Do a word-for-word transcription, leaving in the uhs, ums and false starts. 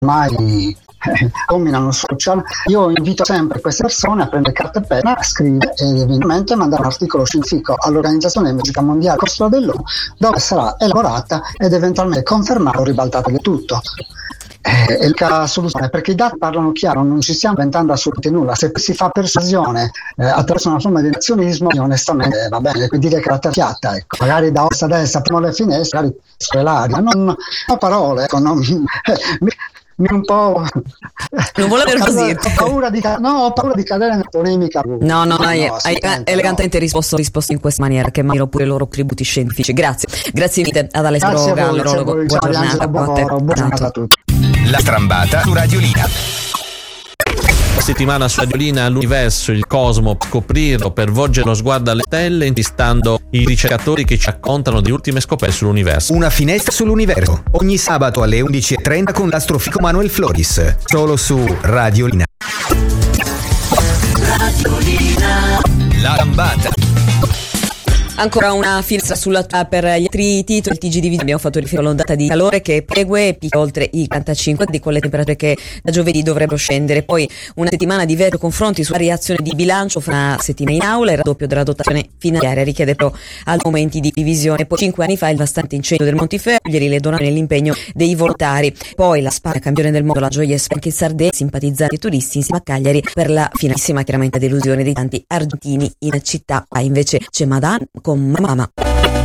ormai eh, dominano social. Io invito sempre queste persone a prendere carta e penna, a scrivere ed eventualmente mandare un articolo scientifico all'Organizzazione Medica Mondiale Corso dell'ONU, dove sarà elaborata ed eventualmente confermata o ribaltata del tutto. Eh, è la soluzione, perché i dati parlano chiaro, non ci stiamo inventando assolutamente nulla. Se si fa persuasione eh, attraverso una forma di nazionismo, io onestamente eh, va bene, dire che la terra piatta, ecco. Magari da ovest a est apriamo le finestre, magari sulle l'aria, non, non parole, ecco, non, eh, mi, mi un po' non vuole nervosirti. Ho paura di, no, ho paura di cadere nella polemica. No, no, no, hai, no hai elegantemente no. risposto, risposto in questa maniera, che immagino pure i loro tributi scientifici. Grazie, grazie mille ad Alessandro Gallo. Buona giornata, buona giornata a tutti. La Strambata su Radiolina. Settimana su Radiolina, l'universo, il cosmo, per scoprirlo, per volgere lo sguardo alle stelle, intervistando i ricercatori che ci raccontano di ultime scoperte sull'universo. Una finestra sull'universo, ogni sabato alle undici e trenta con l'astrofico Manuel Floris, solo su Radiolina. Radiolina. La Strambata. Ancora una finestra sulla per gli altri titoli. Il T G D abbiamo fatto riferimento all'ondata di calore che prosegue e picca oltre i quarantacinque, di quelle temperature che da giovedì dovrebbero scendere. Poi una settimana di veri confronti sulla reazione di bilancio fra una settimana in aula. Il raddoppio della dotazione finanziaria richiede però altri momenti di divisione. Poi cinque anni fa il devastante incendio del Montiferrugieri, le donazioni e l'impegno dei volontari. Poi la Spagna, campione del mondo, la gioia anche in Sardegna, simpatizzanti e turisti insieme a Cagliari per la finalissima, chiaramente delusione di tanti argentini in città. Ah, invece c'è Madan con Mama.